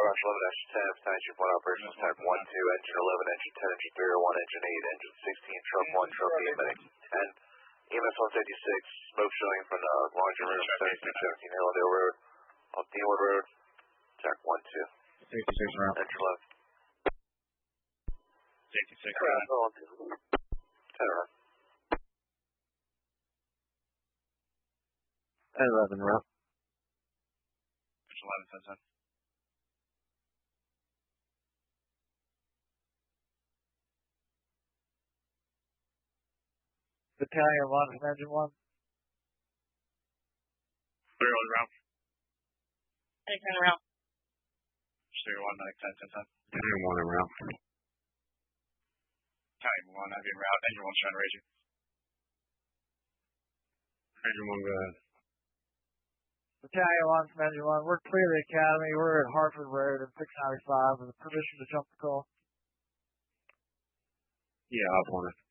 Rush 11-10, Battalion 1 Operations Type 1-2, Engine 11, Engine 10, Engine 301, Engine 8, Engine 16, Truck 1, Truck 8, Medic, and EMS 156, smoke showing from the laundry room, 7617 Hilldale Road, on Deanwood Road, Jack 1-2. 66 round. Engine 11. 66 round. 10 round. 11 round. Engine 11, 10, 10. Battalion 1 from Engine 1. 3-1 round. Engine round. 3-1, Medic 10, 10, 10. Engine 1 in round. Battalion 1, I've been route. Engine 1's trying to raise you. Engine 1, go ahead. Battalion 1 from Engine 1. We're clear the academy. We're at Hartford Road at 695 with permission to jump the call. Yeah, I've won it.